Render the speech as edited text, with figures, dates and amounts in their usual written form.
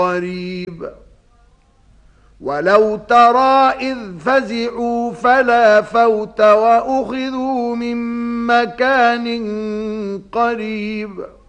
قريب ولو ترى إذ فزعوا فلا فوت وأخذوا من مكان قريب